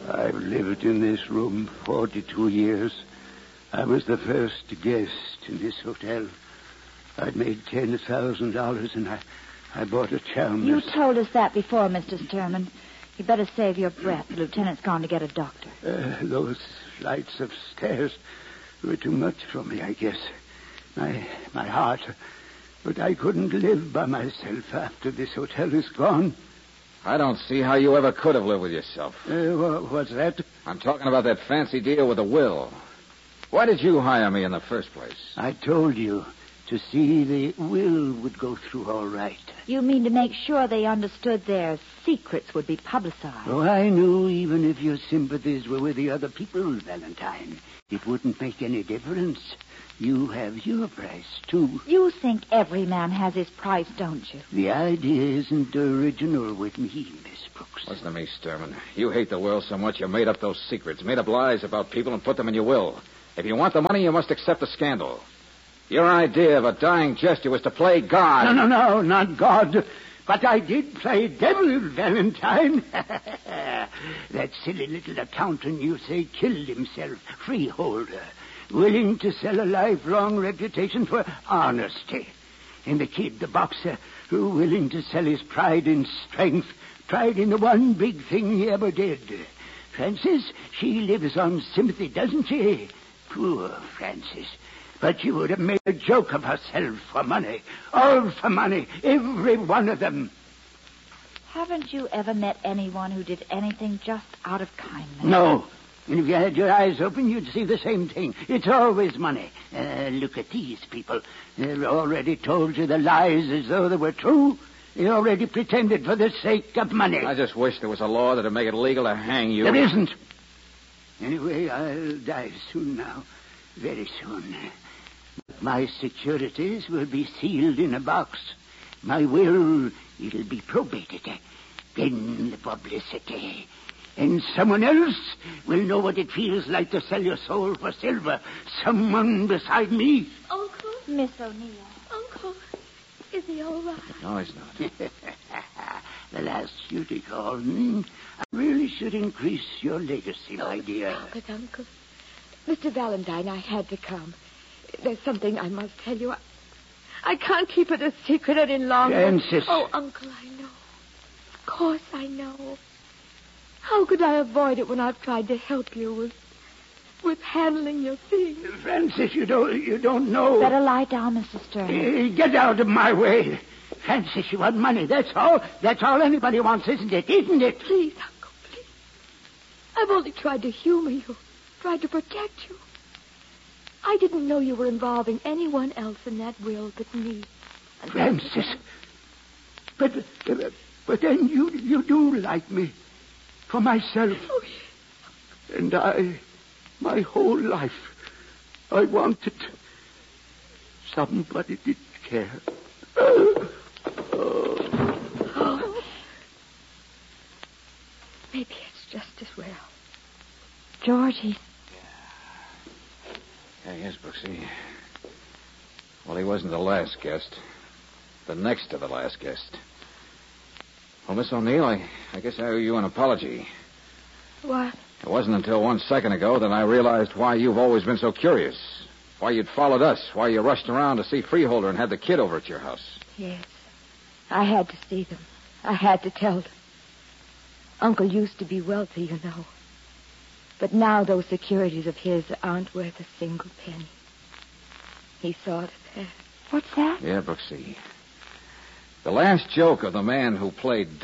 I've lived in this room 42 years. I was the first guest in this hotel. I'd made $10,000 and I bought a Chalmers. You told us that before, Mr. Sturman. You better save your breath. The lieutenant's gone to get a doctor. Those flights of stairs were too much for me, I guess. My heart. But I couldn't live by myself after this hotel is gone. I don't see how you ever could have lived with yourself. What's that? I'm talking about that fancy deal with the will. Why did you hire me in the first place? I told you to see the will would go through all right. You mean to make sure they understood their secrets would be publicized? Oh, I knew even if your sympathies were with the other people, Valentine, it wouldn't make any difference. You have your price, too. You think every man has his price, don't you? The idea isn't original with me, Miss Brooks. Listen to me, Sturman. You hate the world so much you made up those secrets, made up lies about people and put them in your will. If you want the money, you must accept the scandal. Your idea of a dying gesture was to play God. No, not God. But I did play devil, Valentine. That silly little accountant you say killed himself, freeholder, willing to sell a lifelong reputation for honesty. And the kid, the boxer, who willing to sell his pride in strength, pride in the one big thing he ever did. Frances, she lives on sympathy, doesn't she? Poor Frances. But she would have made a joke of herself for money. All for money. Every one of them. Haven't you ever met anyone who did anything just out of kindness? No. And if you had your eyes open, you'd see the same thing. It's always money. Look at these people. They've already told you the lies as though they were true. They already pretended for the sake of money. I just wish there was a law that would make it legal to hang you. There isn't. Anyway, I'll die soon now. Very soon. My securities will be sealed in a box. My will, it'll be probated. Then the publicity. And someone else will know what it feels like to sell your soul for silver. Someone beside me. Uncle? Miss O'Neill. Uncle, is he all right? No, he's not. The last duty call. I really should increase your legacy, my dear. Stop it, Uncle. Mr. Valentine, I had to come. There's something I must tell you. I can't keep it a secret any longer. Frances. Oh, Uncle, I know. Of course I know. How could I avoid it when I've tried to help you with handling your things? Frances, you don't know. Better lie down, Mr. Sturman. Get out of my way. Frances, you want money. That's all. That's all anybody wants, isn't it? Isn't it? Please, Uncle, please. I've only tried to humor you, tried to protect you. I didn't know you were involving anyone else in that will but me. Frances. But then you do like me. For myself. Oh, yes. And my whole life, I wanted somebody did care. Maybe it's just as well. Georgie. Yeah, yes, Brooksy. Well, he wasn't the last guest. The next to the last guest. Well, Miss O'Neill, I guess I owe you an apology. What? It wasn't until 1 second ago that I realized why you've always been so curious. Why you'd followed us. Why you rushed around to see Freeholder and had the kid over at your house. Yes. I had to see them. I had to tell them. Uncle used to be wealthy, you know. But now those securities of his aren't worth a single penny. He saw to that. What's that? Yeah, Brooksy. The last joke of the man who played